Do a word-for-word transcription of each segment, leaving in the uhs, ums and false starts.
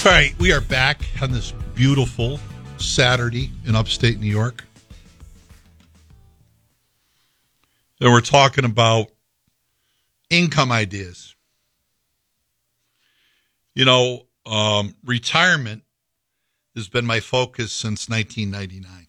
All right, we are back on this beautiful Saturday in upstate New York. And we're talking about income ideas. You know, um, retirement has been my focus since nineteen ninety-nine.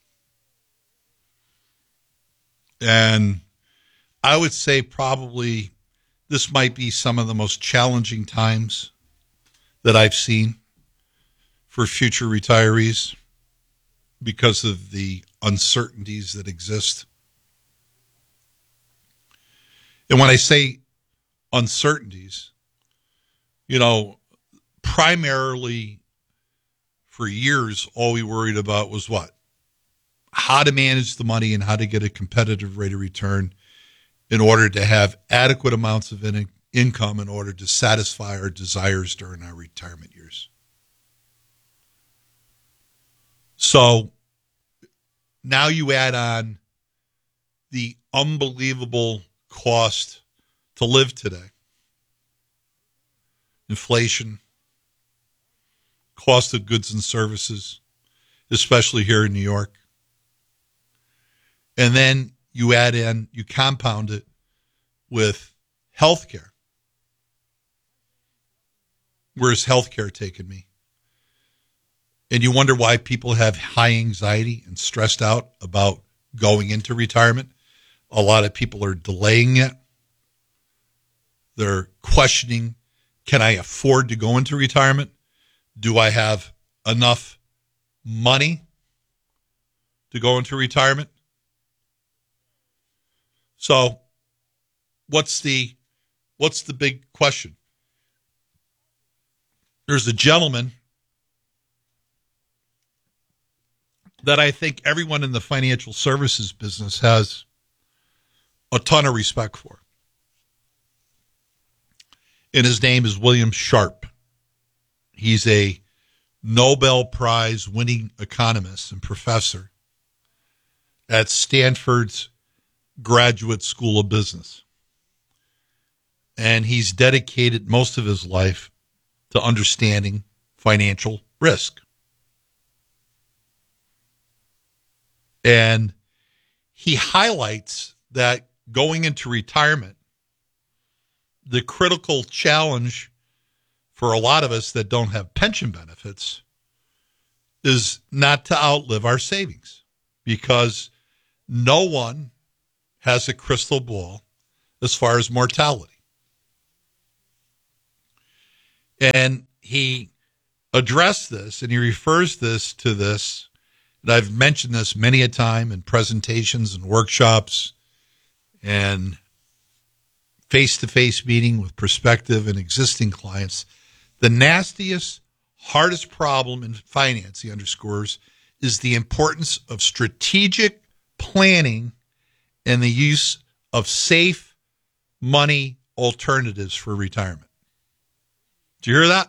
And I would say probably this might be some of the most challenging times that I've seen for future retirees because of the uncertainties that exist. And when I say uncertainties, you know, primarily for years, all we worried about was what? How to manage the money and how to get a competitive rate of return in order to have adequate amounts of in- income in order to satisfy our desires during our retirement years. So now you add on the unbelievable cost to live today. Inflation, cost of goods and services, especially here in New York. And then you add in, you compound it with healthcare. Where's healthcare taking me? And you wonder why people have high anxiety and stressed out about going into retirement. A lot of people are delaying it. They're questioning, can I afford to go into retirement? Do I have enough money to go into retirement? So what's the what's the big question? There's a gentleman that I think everyone in the financial services business has a ton of respect for. And his name is William Sharpe. He's a Nobel Prize winning economist and professor at Stanford's Graduate School of Business. And he's dedicated most of his life to understanding financial risk. And he highlights that going into retirement, the critical challenge for a lot of us that don't have pension benefits is not to outlive our savings, because no one has a crystal ball as far as mortality. And he addressed this, and he refers this to this, and I've mentioned this many a time in presentations and workshops and face-to-face meeting with prospective and existing clients. The nastiest, hardest problem in finance, he underscores, is the importance of strategic planning and the use of safe money alternatives for retirement. Do you hear that?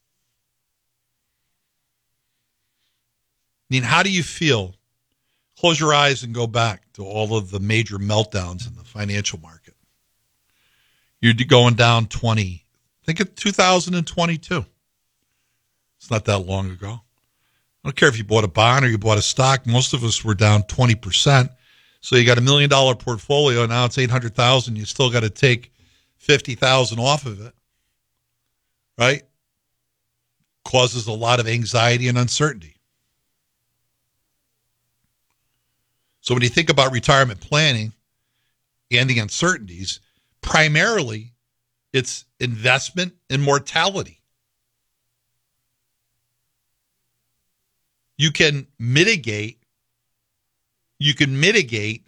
I mean, how do you feel? Close your eyes and go back to all of the major meltdowns in the financial market. You're going down twenty. Think of two thousand twenty-two. It's not that long ago. I don't care if you bought a bond or you bought a stock. Most of us were down twenty percent. So you got a million dollar portfolio. Now it's eight hundred thousand. You still got to take fifty thousand off of it. Right? Causes a lot of anxiety and uncertainty. So when you think about retirement planning and the uncertainties, primarily it's investment and mortality. You can mitigate, you can mitigate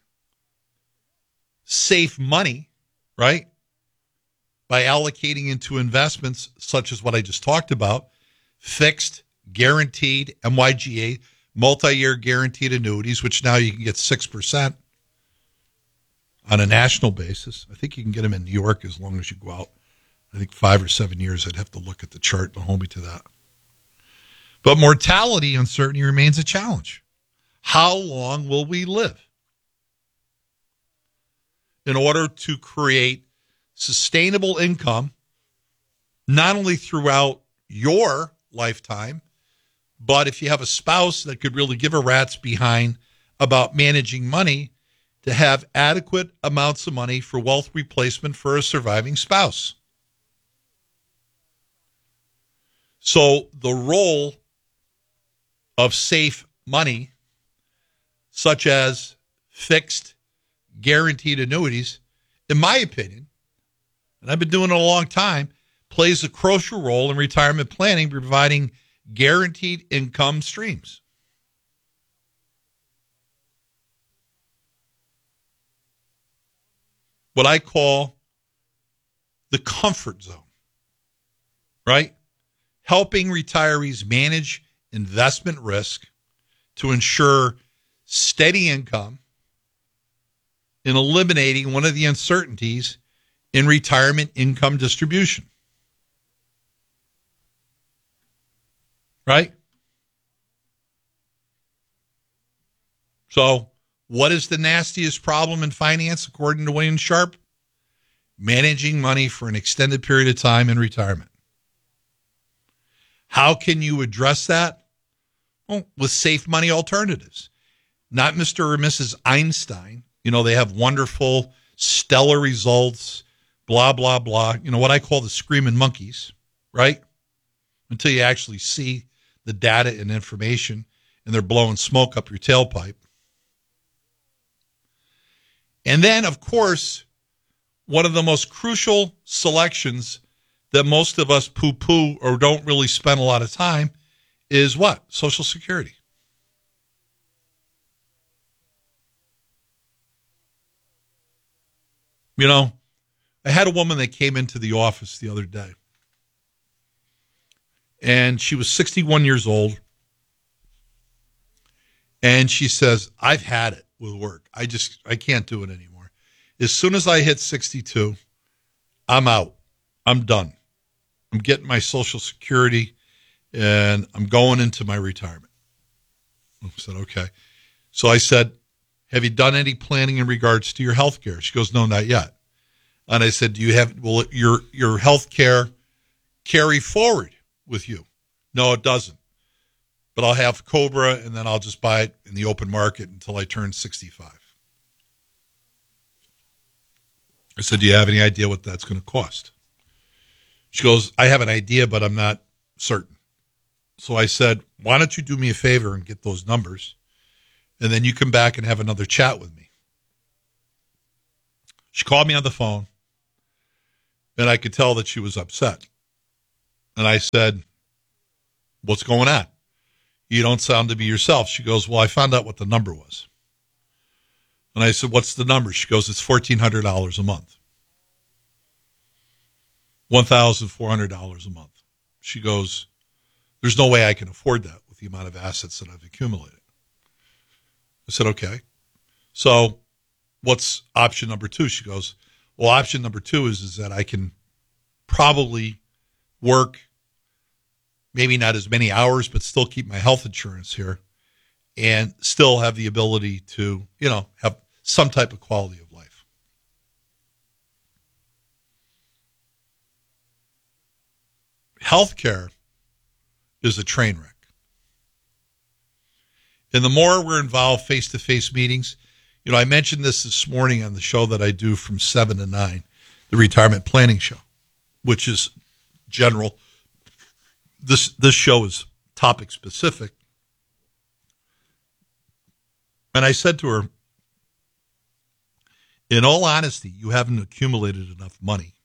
safe money, right? By allocating into investments such as what I just talked about, fixed, guaranteed, M Y G A, multi-year guaranteed annuities, which now you can get six percent on a national basis. I think you can get them in New York as long as you go out, I think five or seven years. I'd have to look at the chart and hold me to that. But mortality uncertainty remains a challenge. How long will we live? In order to create sustainable income, not only throughout your lifetime. But if you have a spouse that could really give a rat's behind about managing money, to have adequate amounts of money for wealth replacement for a surviving spouse. So the role of safe money, such as fixed, guaranteed annuities, in my opinion, and I've been doing it a long time, plays a crucial role in retirement planning, providing guaranteed income streams. What I call the comfort zone, right? Helping retirees manage investment risk to ensure steady income and eliminating one of the uncertainties in retirement income distribution. Right? So, what is the nastiest problem in finance, according to William Sharp? Managing money for an extended period of time in retirement. How can you address that? Well, with safe money alternatives. Not Mister or Missus Einstein. You know, they have wonderful, stellar results, blah, blah, blah. You know, what I call the screaming monkeys, right? Until you actually see the data and information and they're blowing smoke up your tailpipe. And then, of course, one of the most crucial selections that most of us poo-poo or don't really spend a lot of time is what? Social Security. You know, I had a woman that came into the office the other day, and she was sixty-one years old, and she says, I've had it with work. I just, I can't do it anymore. As soon as I hit sixty-two, I'm out. I'm done. I'm getting my Social Security, and I'm going into my retirement. I said, okay. So I said, have you done any planning in regards to your health care? She goes, no, not yet. And I said, do you have, will your, your health care carry forward with you? No, it doesn't. But I'll have Cobra, and then I'll just buy it in the open market until I turn sixty-five. I said, do you have any idea what that's going to cost? She goes, I have an idea, but I'm not certain. So I said, why don't you do me a favor and get those numbers, and then you come back and have another chat with me. She called me on the phone, and I could tell that she was upset. And I said, what's going on? You don't sound to be yourself. She goes, well, I found out what the number was. And I said, what's the number? She goes, it's fourteen hundred dollars a month. one thousand four hundred dollars a month. She goes, there's no way I can afford that with the amount of assets that I've accumulated. I said, okay. So what's option number two? She goes, well, option number two is, is that I can probably work maybe not as many hours, but still keep my health insurance here and still have the ability to, you know, have some type of quality of life. Healthcare is a train wreck. And the more we're involved face-to-face meetings, you know, I mentioned this this morning on the show that I do from seven to nine, the retirement planning show, which is general. This this show is topic specific. And I said to her, in all honesty, you haven't accumulated enough money,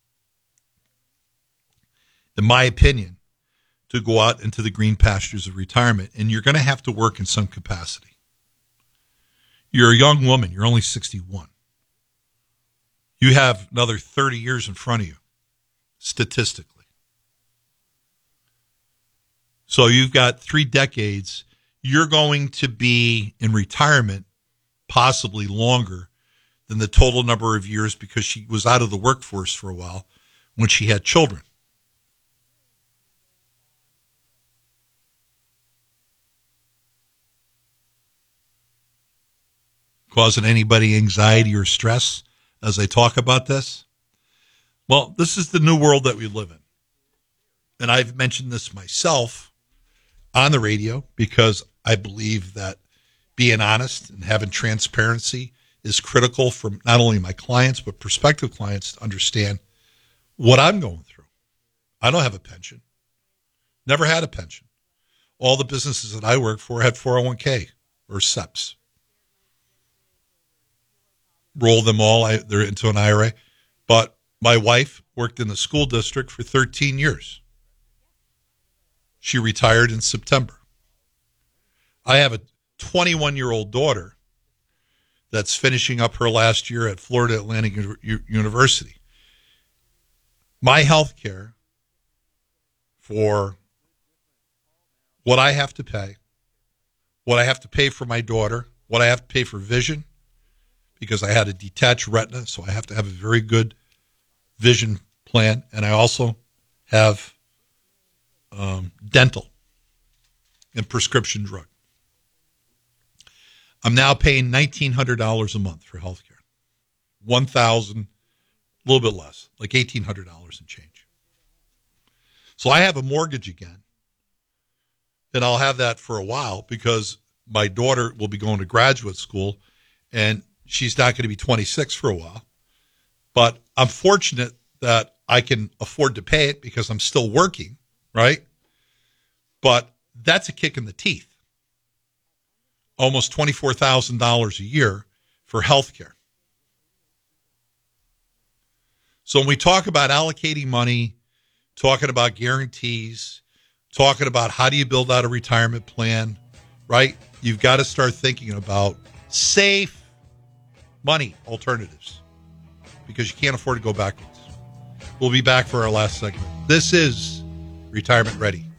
in my opinion, to go out into the green pastures of retirement, and you're going to have to work in some capacity. You're a young woman. You're only sixty-one. You have another thirty years in front of you, statistically. So you've got three decades. You're going to be in retirement possibly longer than the total number of years because she was out of the workforce for a while when she had children. Causing anybody anxiety or stress as I talk about this? Well, this is the new world that we live in. and I've mentioned this myself on the radio because I believe that being honest and having transparency is critical for not only my clients, but prospective clients to understand what I'm going through. I don't have a pension. Never had a pension. All the businesses that I work for had four oh one k or S E Ps. Roll them all I, they're into an I R A. But my wife worked in the school district for thirteen years. She retired in September. I have a twenty-one-year-old daughter that's finishing up her last year at Florida Atlantic U- University. My health care for what I have to pay, what I have to pay for my daughter, what I have to pay for vision, because I had a detached retina, so I have to have a very good vision plan, and I also have um, dental and prescription drug. I'm now paying nineteen hundred dollars a month for health care. one thousand dollars, a little bit less, like eighteen hundred dollars and change. So I have a mortgage again, and I'll have that for a while because my daughter will be going to graduate school, and she's not going to be twenty-six for a while. But I'm fortunate that I can afford to pay it because I'm still working, right? But that's a kick in the teeth. Almost twenty-four thousand dollars a year for health care. So when we talk about allocating money, talking about guarantees, talking about how do you build out a retirement plan, right? You've got to start thinking about safe money alternatives because you can't afford to go backwards. We'll be back for our last segment. This is Retirement Ready.